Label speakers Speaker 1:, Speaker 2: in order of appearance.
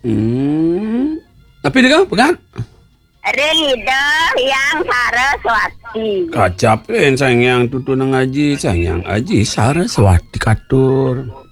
Speaker 1: Tapi dia pegang.
Speaker 2: Rida yang Saraswati.
Speaker 1: Kacap sayang yang tutu nang Aji, sayang Aji Saraswati katur.